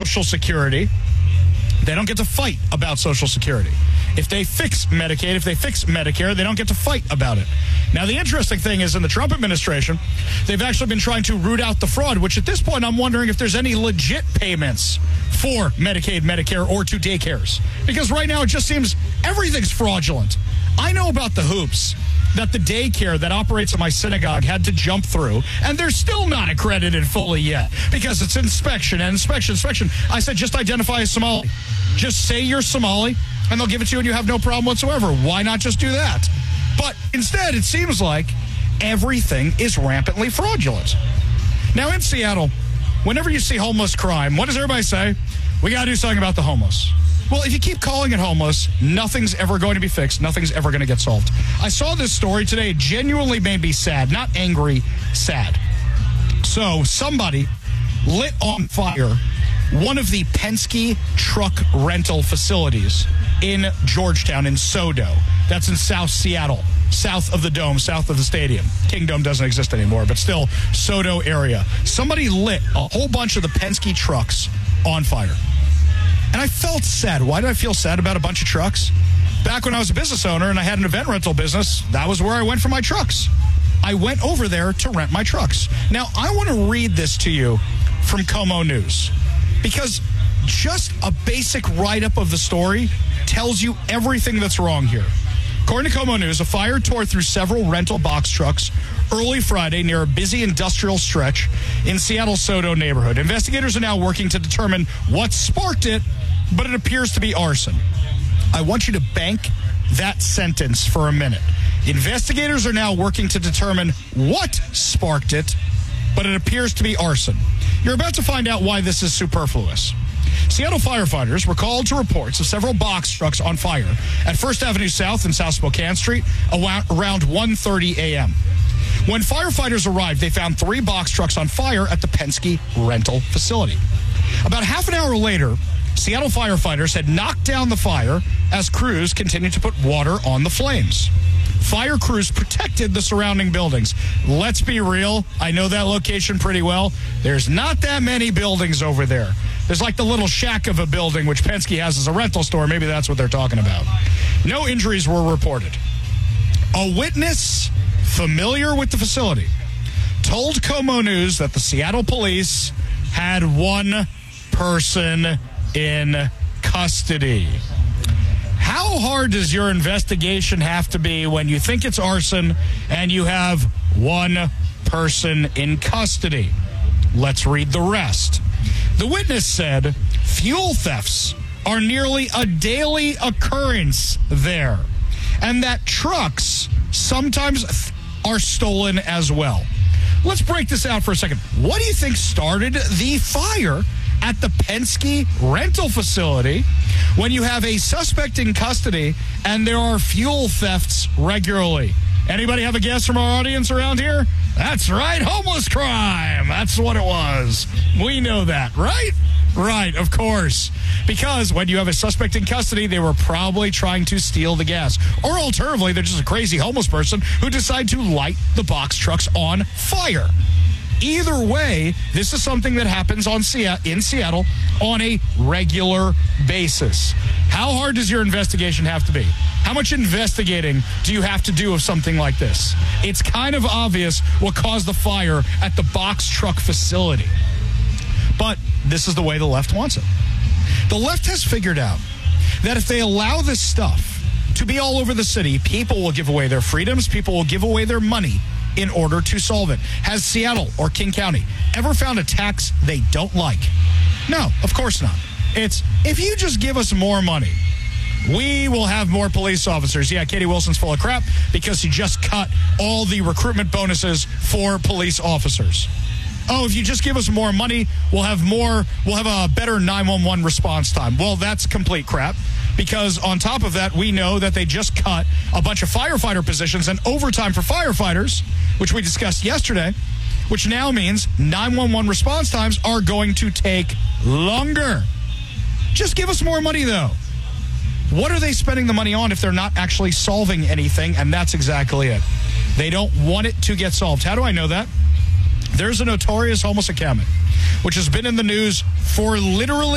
Social Security, they don't get to fight about Social Security. If they fix Medicaid, if they fix Medicare, they don't get to fight about it. Now, the interesting thing is in the Trump administration, they've actually been trying to root out the fraud, which at this point I'm wondering if there's any legit payments for Medicaid, Medicare, or to daycares. Because right now it just seems everything's fraudulent. I know about the hoops that the daycare that operates at my synagogue had to jump through, and they're still not accredited fully yet because it's inspection and inspection. I said, just identify as Somali. Just say you're Somali, and they'll give it to you, and you have no problem whatsoever. Why not just do that? But instead, it seems like everything is rampantly fraudulent. Now, in Seattle, whenever you see homeless crime, what does everybody say? We got to do something about the homeless. Well, if you keep calling it homeless, nothing's ever going to be fixed. Nothing's ever going to get solved. I saw this story today. It genuinely made me sad. Not angry, sad. So somebody lit on fire one of the Penske truck rental facilities in Georgetown, in SoDo. That's in South Seattle, south of the Dome, south of the stadium. Kingdom doesn't exist anymore, but still, SoDo area. Somebody lit a whole bunch of the Penske trucks on fire. And I felt sad. Why did I feel sad about a bunch of trucks? Back when I was a business owner and I had an event rental business, that was where I went for my trucks. I went over there to rent my trucks. Now, I want to read this to you from KOMO News, because just a basic write-up of the story tells you everything that's wrong here. According to KOMO News, a fire tore through several rental box trucks early Friday near a busy industrial stretch in Seattle's SoDo neighborhood. Investigators are now working to determine what sparked it, but it appears to be arson. I want you to bank that sentence for a minute. Investigators are now working to determine what sparked it, but it appears to be arson. You're about to find out why this is superfluous. Seattle firefighters were called to reports of several box trucks on fire at First Avenue South and South Spokane Street around 1:30 a.m. When firefighters arrived, they found 3 box trucks on fire at the Penske rental facility. About half an hour later, Seattle firefighters had knocked down the fire as crews continued to put water on the flames. Fire crews protected the surrounding buildings. Let's be real. I know that location pretty well. There's not that many buildings over there. There's like the little shack of a building, which Penske has as a rental store. Maybe that's what they're talking about. No injuries were reported. A witness familiar with the facility told KOMO News that the Seattle police had one person in custody. How hard does your investigation have to be when you think it's arson and you have one person in custody? Let's read the rest. The witness said fuel thefts are nearly a daily occurrence there, and that trucks sometimes are stolen as well. Let's break this out for a second. What do you think started the fire at the Penske rental facility when you have a suspect in custody and there are fuel thefts regularly? Anybody have a guess from our audience around here? That's right, homeless crime. That's what it was. We know that, right? Right, of course. Because when you have a suspect in custody, they were probably trying to steal the gas. Or alternatively, they're just a crazy homeless person who decided to light the box trucks on fire. Either way, this is something that happens in Seattle on a regular basis. How hard does your investigation have to be? How much investigating do you have to do of something like this? It's kind of obvious what caused the fire at the box truck facility. But this is the way the left wants it. The left has figured out that if they allow this stuff to be all over the city, people will give away their freedoms, people will give away their money in order to solve it. Has Seattle or King County ever found a tax they don't like? No, of course not. It's, if you just give us more money, we will have more police officers. Yeah, Katie Wilson's full of crap because she just cut all the recruitment bonuses for police officers. Oh, if you just give us more money, we'll have a better 911 response time. Well, that's complete crap, because on top of that, we know that they just cut a bunch of firefighter positions and overtime for firefighters, which we discussed yesterday, which now means 911 response times are going to take longer. Just give us more money, though. What are they spending the money on if they're not actually solving anything? And that's exactly it. They don't want it to get solved. How do I know that? There's a notorious homeless encampment, which has been in the news for literally